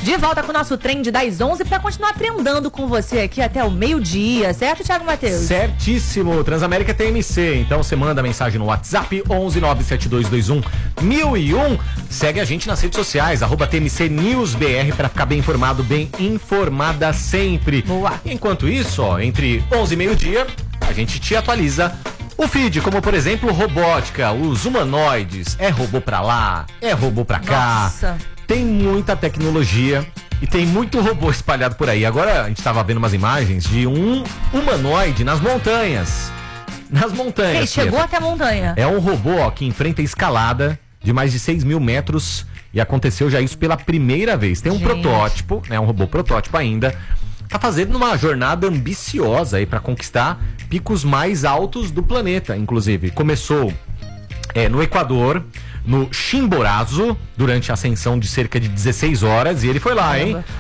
De volta com o nosso trend das 11 pra continuar trendando com você aqui até o meio-dia, certo, Thiago Matheus? Certíssimo, Transamérica TMC. Então você manda mensagem no WhatsApp 11 97221 1001. Segue a gente nas redes sociais, @TMC News BR, pra ficar bem informado, bem informada sempre. Boa. Enquanto isso, ó, entre 11 e meio-dia, a gente te atualiza o feed, como por exemplo, robótica, os humanoides, é robô pra lá, é robô pra cá. Nossa. Tem muita tecnologia e tem muito robô espalhado por aí. Agora a gente tava vendo umas imagens de um humanoide nas montanhas. Nas montanhas. Ei, chegou até a montanha. É um robô, ó, que enfrenta escalada de mais de 6.000 metros e aconteceu já isso pela primeira vez. Tem um protótipo, né, um robô protótipo ainda. Tá fazendo uma jornada ambiciosa aí para conquistar picos mais altos do planeta, inclusive. Começou no Equador, no Chimborazo, durante a ascensão de cerca de 16 horas, e ele foi lá, hein?